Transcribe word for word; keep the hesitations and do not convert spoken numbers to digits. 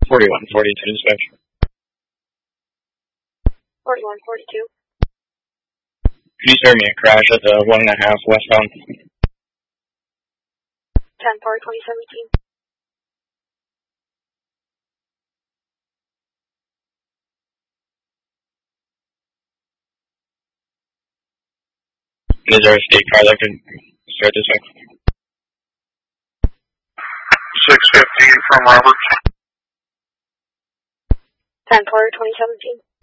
forty-one forty-two dispatch. forty-one forty-two. Could you serve me a crash at the one and a half westbound? ten four twenty seventeen. Is there a state car that could start this way? six fifteen from Roberts. ten four twenty seventeen.